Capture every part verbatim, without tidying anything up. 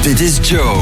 Dit is Joe.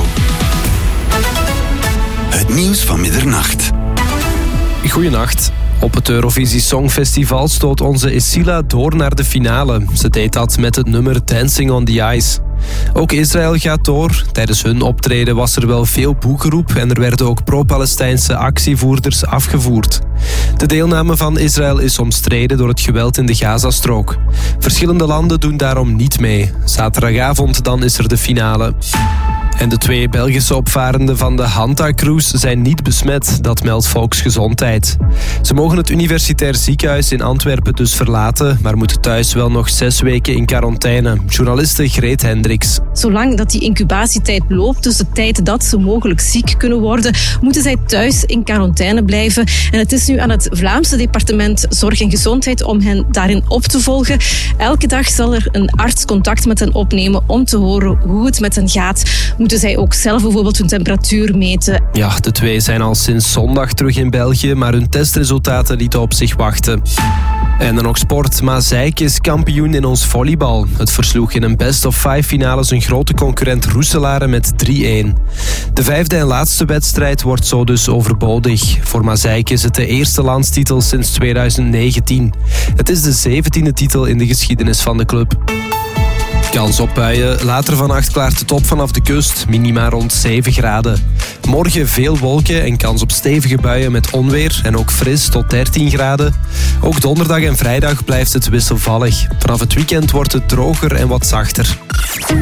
Het nieuws van middernacht. Goedenacht. Op het Eurovisie Songfestival stoot onze Esila door naar de finale. Ze deed dat met het nummer Dancing on the Ice. Ook Israël gaat door. Tijdens hun optreden was er wel veel boegeroep en er werden ook pro-Palestijnse actievoerders afgevoerd. De deelname van Israël is omstreden door het geweld in de Gazastrook. Verschillende landen doen daarom niet mee. Zaterdagavond dan is er de finale. En de twee Belgische opvarenden van de Hanta-cruise zijn niet besmet, dat meldt Volksgezondheid. Ze mogen het universitair ziekenhuis in Antwerpen dus verlaten, maar moeten thuis wel nog zes weken in quarantaine. Journaliste Greet Hendricks. Zolang dat die incubatietijd loopt, dus de tijd dat ze mogelijk ziek kunnen worden, moeten zij thuis in quarantaine blijven. En het is nu aan het Vlaamse departement Zorg en Gezondheid om hen daarin op te volgen. Elke dag zal er een arts contact met hen opnemen om te horen hoe het met hen gaat. Moeten zij ook zelf bijvoorbeeld hun temperatuur meten. Ja, de twee zijn al sinds zondag terug in België, maar hun testresultaten lieten op zich wachten. En dan nog sport. Maaseik is kampioen in ons volleybal. Het versloeg in een best-of-five finale zijn grote concurrent Roeselare met drie-een. De vijfde en laatste wedstrijd wordt zo dus overbodig. Voor Maaseik is het de eerste landstitel sinds tweeduizend negentien. Het is de zeventiende titel in de geschiedenis van de club. Kans op buien. Later vannacht klaart het op vanaf de kust. Minima rond zeven graden. Morgen veel wolken en kans op stevige buien met onweer en ook fris tot dertien graden. Ook donderdag en vrijdag blijft het wisselvallig. Vanaf het weekend wordt het droger en wat zachter.